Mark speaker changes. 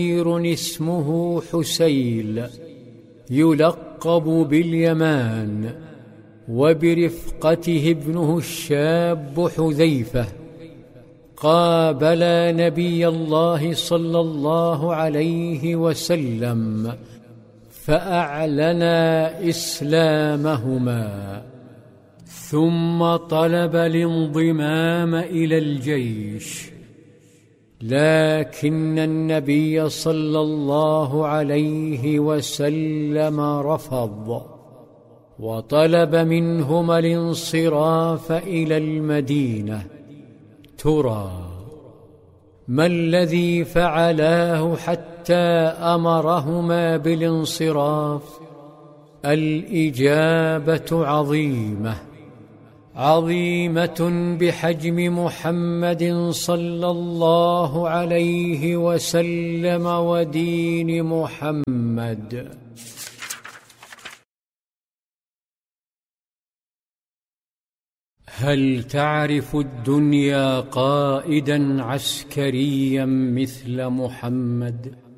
Speaker 1: اسمه حسيل يلقب باليمان، وبرفقته ابنه الشاب حذيفة، قابلا نبي الله صلى الله عليه وسلم فأعلنا إسلامهما، ثم طلب الانضمام إلى الجيش، لكن النبي صلى الله عليه وسلم رفض، وطلب منهما الانصراف إلى المدينة. ترى ما الذي فعلاه حتى أمرهما بالانصراف؟ الإجابة عظيمة بحجم محمد صلى الله عليه وسلم ودين محمد. هل تعرف الدنيا قائدا عسكريا مثل محمد؟